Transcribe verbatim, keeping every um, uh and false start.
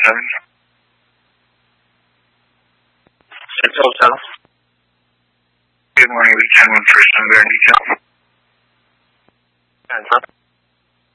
seven. Six Hotel. Good morning, weekend one first number and detail.